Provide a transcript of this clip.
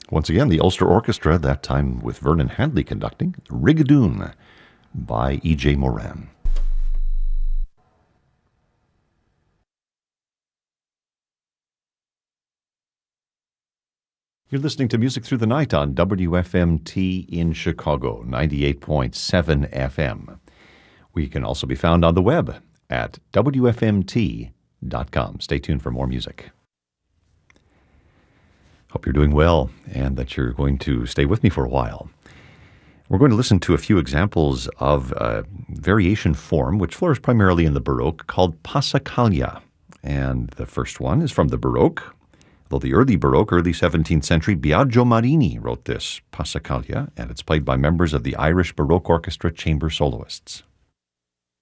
Once again, the Ulster Orchestra, that time with Vernon Handley conducting, Rigadoon by E.J. Moran. You're listening to Music Through the Night on WFMT in Chicago, 98.7 FM. We can also be found on the web at WFMT.com. Stay tuned for more music. Hope you're doing well and that you're going to stay with me for a while. We're going to listen to a few examples of a variation form which flourished primarily in the Baroque called Passacaglia. And the first one is from the Baroque. Though the early Baroque, early 17th century, Biagio Marini wrote this Passacaglia, and it's played by members of the Irish Baroque Orchestra chamber soloists.